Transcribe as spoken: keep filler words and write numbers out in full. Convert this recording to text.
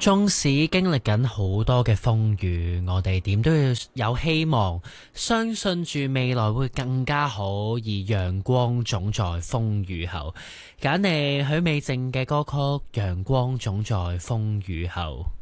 縱使經歷緊好多嘅風雨，我哋點都要有希望，相信住未來會更加好，而陽光總在風雨後。揀嚟許美靜嘅歌曲《陽光總在風雨後》。